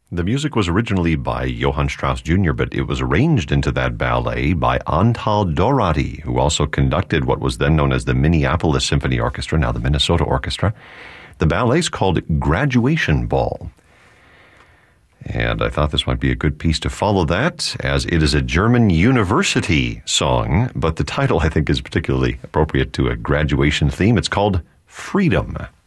The music was originally by Johann Strauss Jr., but it was arranged into that ballet by Antal Dorati, who also conducted what was then known as the Minneapolis Symphony Orchestra, now the Minnesota Orchestra. The ballet's called Graduation Ball. And I thought this might be a good piece to follow that, as it is a German university song, but the title I think is particularly appropriate to a graduation theme. It's called Freedom.